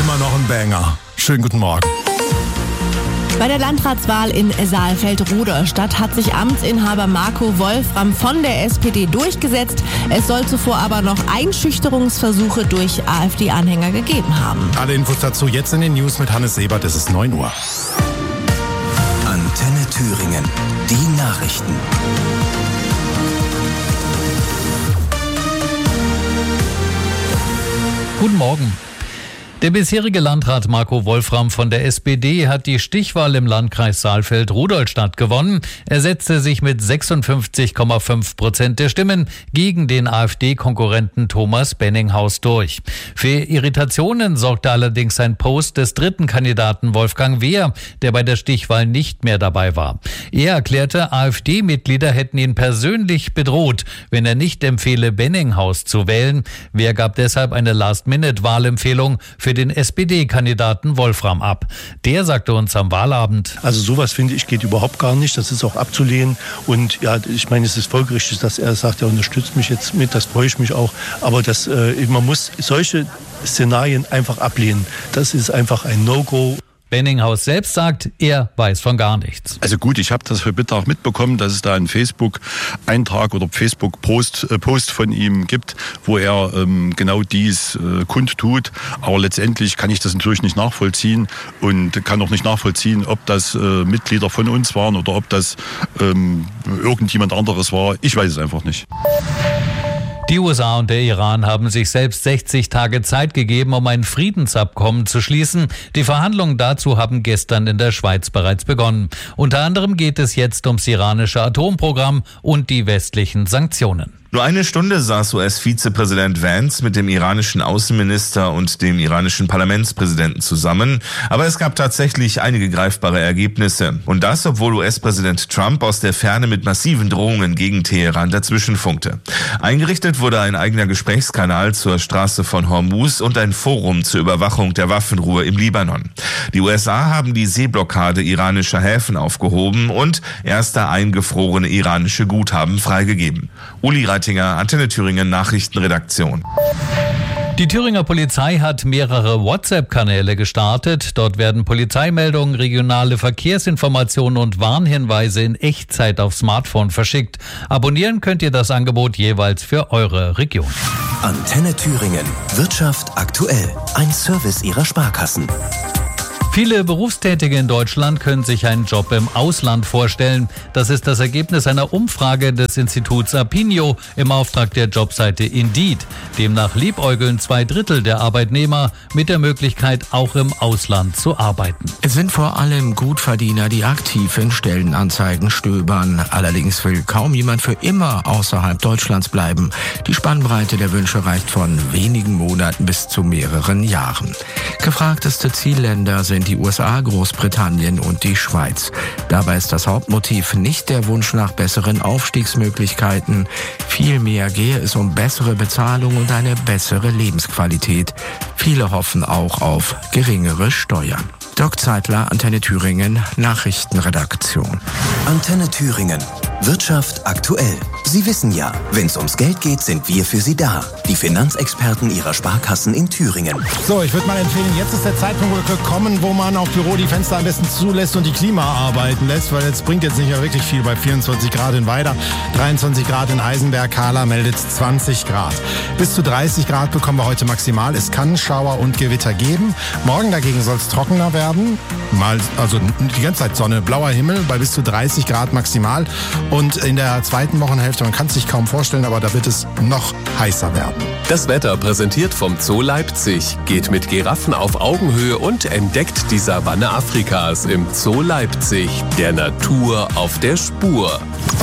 immer noch ein Banger. Schönen guten Morgen. Bei der Landratswahl in Saalfeld-Rudolstadt hat sich Amtsinhaber Marco Wolfram von der SPD durchgesetzt. Es soll zuvor aber noch Einschüchterungsversuche durch AfD-Anhänger gegeben haben. Alle Infos dazu jetzt in den News mit Hannes Sebert. Es ist 9 Uhr. Antenne Thüringen. Die Nachrichten. Guten Morgen. Der bisherige Landrat Marco Wolfram von der SPD hat die Stichwahl im Landkreis Saalfeld-Rudolstadt gewonnen. Er setzte sich mit 56,5% der Stimmen gegen den AfD-Konkurrenten Thomas Benninghaus durch. Für Irritationen sorgte allerdings ein Post des dritten Kandidaten Wolfgang Wehr, der bei der Stichwahl nicht mehr dabei war. Er erklärte, AfD-Mitglieder hätten ihn persönlich bedroht, wenn er nicht empfehle, Benninghaus zu wählen. Wehr gab deshalb eine Last-Minute-Wahlempfehlung für den SPD-Kandidaten Wolfram ab. Der sagte uns am Wahlabend: Also sowas, finde ich, geht überhaupt gar nicht. Das ist auch abzulehnen. Und ja, ich meine, es ist folgerichtig, dass er sagt, er unterstützt mich jetzt mit. Das freue ich mich auch. Aber man muss solche Szenarien einfach ablehnen. Das ist einfach ein No-Go. Benninghaus selbst sagt, er weiß von gar nichts. Also gut, ich habe das für Mittag mitbekommen, dass es da einen Facebook-Eintrag oder Facebook-Post von ihm gibt, wo er genau dies kundtut. Aber letztendlich kann ich das natürlich nicht nachvollziehen und kann auch nicht nachvollziehen, ob das Mitglieder von uns waren oder ob das irgendjemand anderes war. Ich weiß es einfach nicht. Die USA und der Iran haben sich selbst 60 Tage Zeit gegeben, um ein Friedensabkommen zu schließen. Die Verhandlungen dazu haben gestern in der Schweiz bereits begonnen. Unter anderem geht es jetzt ums iranische Atomprogramm und die westlichen Sanktionen. Nur eine Stunde saß US-Vizepräsident Vance mit dem iranischen Außenminister und dem iranischen Parlamentspräsidenten zusammen. Aber es gab tatsächlich einige greifbare Ergebnisse. Und das, obwohl US-Präsident Trump aus der Ferne mit massiven Drohungen gegen Teheran dazwischenfunkte. Eingerichtet wurde ein eigener Gesprächskanal zur Straße von Hormuz und ein Forum zur Überwachung der Waffenruhe im Libanon. Die USA haben die Seeblockade iranischer Häfen aufgehoben und erste eingefrorene iranische Guthaben freigegeben. Uli Reitinger, Antenne Thüringen Nachrichtenredaktion. Die Thüringer Polizei hat mehrere WhatsApp-Kanäle gestartet. Dort werden Polizeimeldungen, regionale Verkehrsinformationen und Warnhinweise in Echtzeit auf Smartphone verschickt. Abonnieren könnt ihr das Angebot jeweils für eure Region. Antenne Thüringen. Wirtschaft aktuell. Ein Service ihrer Sparkassen. Viele Berufstätige in Deutschland können sich einen Job im Ausland vorstellen. Das ist das Ergebnis einer Umfrage des Instituts Apinio im Auftrag der Jobseite Indeed. Demnach liebäugeln 2/3 der Arbeitnehmer mit der Möglichkeit, auch im Ausland zu arbeiten. Es sind vor allem Gutverdiener, die aktiv in Stellenanzeigen stöbern. Allerdings will kaum jemand für immer außerhalb Deutschlands bleiben. Die Spannbreite der Wünsche reicht von wenigen Monaten bis zu mehreren Jahren. Gefragteste Zielländer sind die USA, Großbritannien und die Schweiz. Dabei ist das Hauptmotiv nicht der Wunsch nach besseren Aufstiegsmöglichkeiten. Vielmehr gehe es um bessere Bezahlung und eine bessere Lebensqualität. Viele hoffen auch auf geringere Steuern. Dirk Zeitler, Antenne Thüringen, Nachrichtenredaktion. Antenne Thüringen. Wirtschaft aktuell. Sie wissen ja, wenn es ums Geld geht, sind wir für Sie da. Die Finanzexperten Ihrer Sparkassen in Thüringen. So, ich würde mal empfehlen, jetzt ist der Zeitpunkt gekommen, wo man auf Büro die Fenster am besten zulässt und die Klima arbeiten lässt, weil es bringt jetzt nicht mehr wirklich viel bei 24 Grad in Weida, 23 Grad in Eisenberg, Kahla meldet 20 Grad. Bis zu 30 Grad bekommen wir heute maximal. Es kann Schauer und Gewitter geben. Morgen dagegen soll es trockener werden. Also die ganze Zeit Sonne, blauer Himmel bei bis zu 30 Grad maximal. Und in der zweiten Wochenhälfte, man kann es sich kaum vorstellen, aber da wird es noch heißer werden. Das Wetter präsentiert vom Zoo Leipzig. Geht mit Giraffen auf Augenhöhe und entdeckt die Savanne Afrikas im Zoo Leipzig. Der Natur auf der Spur.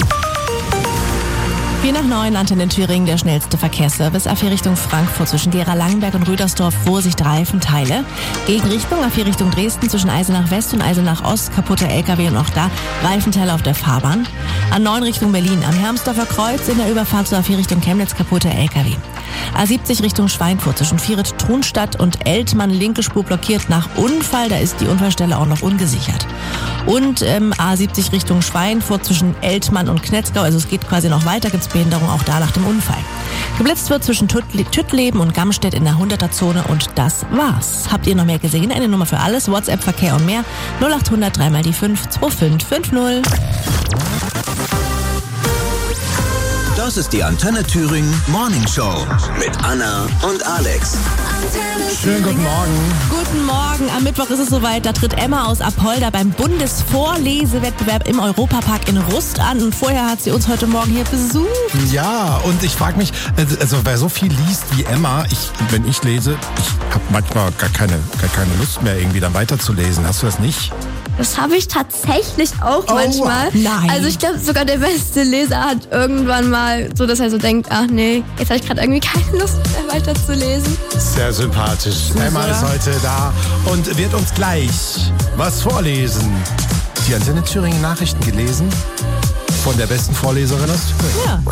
4:09, Antenne Thüringen, der schnellste Verkehrsservice. A4 Richtung Frankfurt zwischen Gera-Langenberg und Rüdersdorf, Vorsicht, Reifenteile. Gegenrichtung A4 Richtung Dresden zwischen Eisenach West und Eisenach Ost, kaputter LKW und auch da Reifenteile auf der Fahrbahn. A9 Richtung Berlin, am Hermsdorfer Kreuz in der Überfahrt zu A4 Richtung Chemnitz, kaputter LKW. A70 Richtung Schweinfurt zwischen Vieret-Thunstadt und Eltmann, linke Spur blockiert nach Unfall, da ist die Unfallstelle auch noch ungesichert. Und A70 Richtung Schweinfurt zwischen Eltmann und Knetzgau. Also es geht quasi noch weiter, gibt es Behinderung auch da nach dem Unfall. Geblitzt wird zwischen Tüttleben und Gamstedt in der 100er-Zone und das war's. Habt ihr noch mehr gesehen? Eine Nummer für alles, WhatsApp, Verkehr und mehr. 0800 3 mal die 5 2550. Das ist die Antenne Thüringen Morning Show mit Anna und Alex. Schönen guten Morgen. Guten Morgen. Am Mittwoch ist es soweit. Da tritt Emma aus Apolda beim Bundesvorlesewettbewerb im Europapark in Rust an. Und vorher hat sie uns heute Morgen hier besucht. Ja, und ich frage mich, also wer so viel liest wie Emma, wenn ich lese, ich habe manchmal gar keine Lust mehr, irgendwie dann weiterzulesen. Hast du das nicht? Das habe ich tatsächlich auch manchmal. Nein. Also ich glaube, sogar der beste Leser hat irgendwann mal so, dass er so denkt, ach nee, jetzt habe ich gerade irgendwie keine Lust mehr weiterzulesen. Sehr sympathisch. Emma ist heute da und wird uns gleich was vorlesen. Die Antenne Thüringen Nachrichten gelesen von der besten Vorleserin aus Thüringen. Ja.